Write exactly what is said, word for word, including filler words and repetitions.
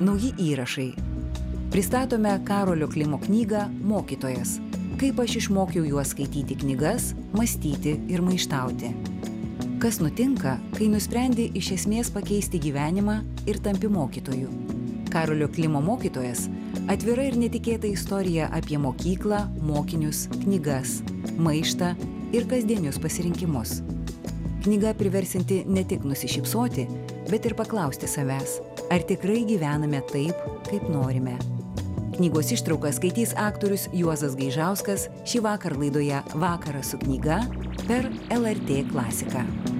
Nauji įrašai. Pristatome Karolio Klimo knygą Mokytojas. Kaip aš išmokiau juos skaityti knygas, mąstyti ir maištauti. Kas nutinka, kai nusprendi iš esmės pakeisti gyvenimą ir tampi mokytoju. Karolio Klimo Mokytojas – atvira ir netikėta istorija apie mokyklą, mokinius, knygas, maištą ir kasdienius pasirinkimus. Knyga priversinti ne tik nusišypsoti, bet ir paklausti savęs, ar tikrai gyvename taip, kaip norime. Knygos ištrauką skaitys aktorius Juozas Gaižauskas šįvakar laidoje Vakaras su knyga per L R T klasiką.